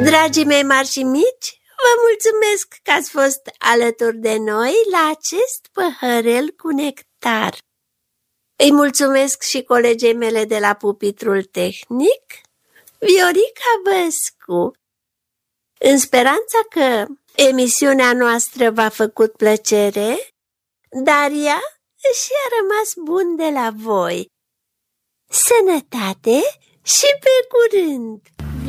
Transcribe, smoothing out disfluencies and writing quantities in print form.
Dragii mei mari și mici, vă mulțumesc că ați fost alături de noi la acest păhărel cu nectar. Îi mulțumesc și colegei mele de la pupitrul tehnic, Viorica Băscu, în speranța că emisiunea noastră v-a făcut plăcere, dar ea și-a rămas bun de la voi. Sănătate și pe curând!